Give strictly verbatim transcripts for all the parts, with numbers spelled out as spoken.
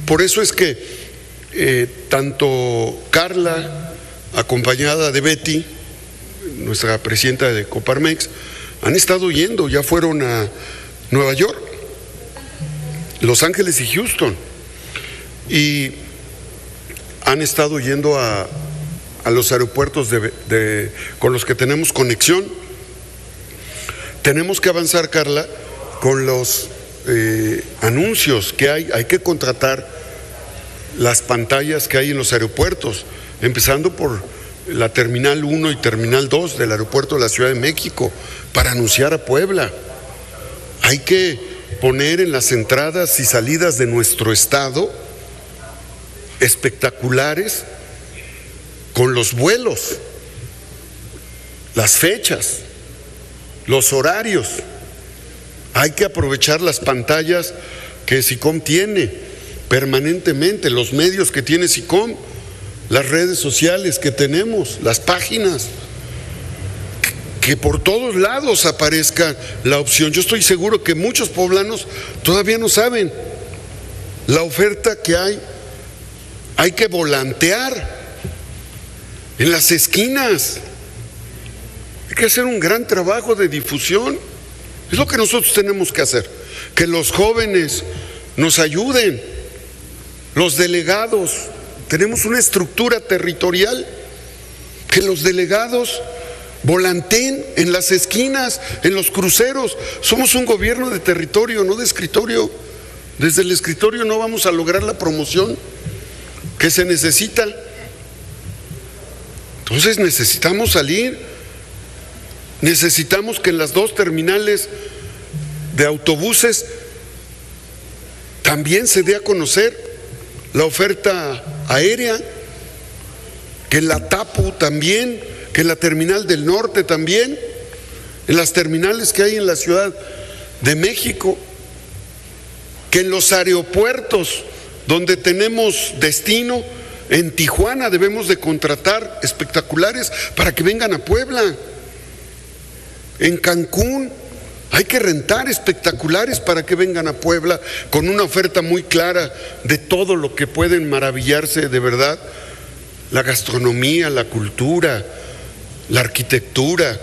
Por eso es que eh, tanto Carla, acompañada de Betty, nuestra presidenta de Coparmex, han estado yendo, ya fueron a Nueva York, Los Ángeles y Houston, y han estado yendo a, a los aeropuertos de, de, con los que tenemos conexión. Tenemos que avanzar, Carla, con los eh, anuncios que hay. Hay que contratar las pantallas que hay en los aeropuertos, empezando por la Terminal uno y Terminal dos del aeropuerto de la Ciudad de México, para anunciar a Puebla. Hay que poner en las entradas y salidas de nuestro estado espectaculares con los vuelos, las fechas, los horarios. Hay que aprovechar las pantallas que SICOM tiene permanentemente, los medios que tiene SICOM, las redes sociales que tenemos, las páginas, que por todos lados aparezca la opción. Yo estoy seguro que muchos poblanos todavía no saben la oferta que hay. Hay que volantear en las esquinas. Hay que hacer un gran trabajo de difusión. Es lo que nosotros tenemos que hacer. Que los jóvenes nos ayuden, los delegados. Tenemos una estructura territorial, que los delegados volanteen en las esquinas, en los cruceros. Somos un gobierno de territorio, no de escritorio. Desde el escritorio no vamos a lograr la promoción que se necesita. Entonces necesitamos salir, necesitamos que en las dos terminales de autobuses también se dé a conocer la oferta aérea, que en la TAPU también, que en la Terminal del Norte también, en las terminales que hay en la Ciudad de México, que en los aeropuertos donde tenemos destino, en Tijuana debemos de contratar espectaculares para que vengan a Puebla. En Cancún hay que rentar espectaculares para que vengan a Puebla, con una oferta muy clara de todo lo que pueden maravillarse de verdad: la gastronomía, la cultura, la arquitectura.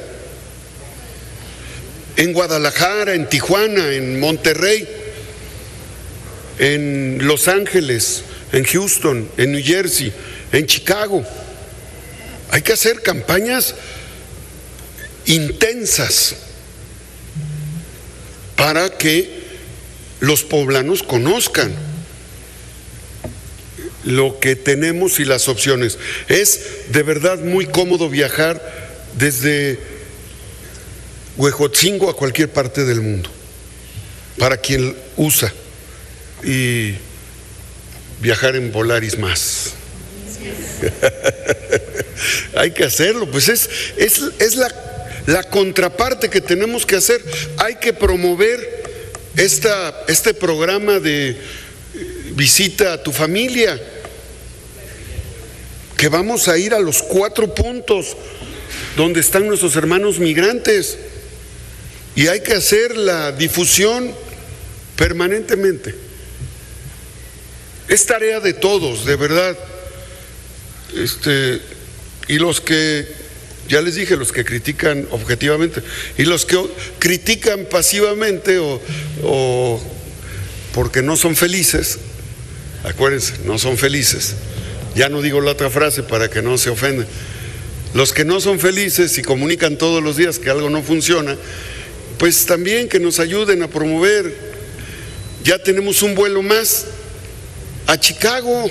En Guadalajara, en Tijuana, en Monterrey, en Los Ángeles, en Houston, en New Jersey, en Chicago. Hay que hacer campañas intensas para que los poblanos conozcan lo que tenemos y las opciones. Es de verdad muy cómodo viajar desde Huejotzingo a cualquier parte del mundo, para quien usa, y viajar en Volaris más. Hay que hacerlo, pues es, es, es la, la contraparte que tenemos que hacer. Hay que promover esta, este programa de visita a tu familia, que vamos a ir a los cuatro puntos donde están nuestros hermanos migrantes, y hay que hacer la difusión permanentemente. Es tarea de todos, de verdad. Este, y los que, ya les dije, los que critican objetivamente, y los que critican pasivamente o, o porque no son felices, acuérdense, no son felices. Ya no digo la otra frase para que no se ofendan. Los que no son felices y comunican todos los días que algo no funciona, pues también que nos ayuden a promover. Ya tenemos un vuelo más a Chicago,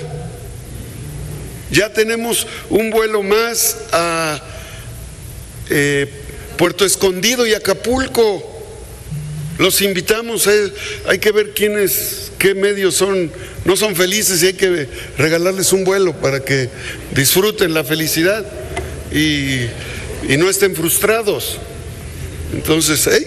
ya tenemos un vuelo más a eh, Puerto Escondido y Acapulco. Los invitamos, eh, hay que ver quiénes, qué medios son, no son felices, y hay que regalarles un vuelo para que disfruten la felicidad y, y no estén frustrados. Entonces, ¿eh?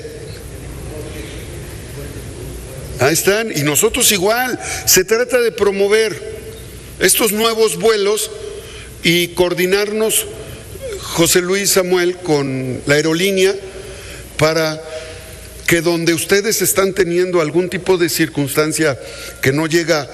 ahí están, y nosotros igual. Se trata de promover estos nuevos vuelos y coordinarnos, José Luis, Samuel, con la aerolínea, para que donde ustedes están teniendo algún tipo de circunstancia que no llega